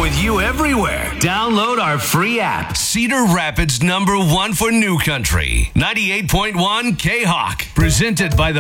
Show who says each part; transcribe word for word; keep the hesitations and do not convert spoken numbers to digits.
Speaker 1: with you everywhere. Download our free app. Cedar Rapids number one for new country. ninety-eight point one K-Hawk. Presented by the